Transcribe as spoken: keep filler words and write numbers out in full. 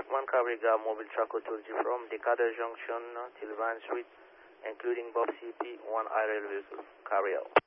one Cavalry Guard Mobile Truck Authority from Decatur Junction till Vine Street, including Bob C P, one I rail vehicle. Carry out.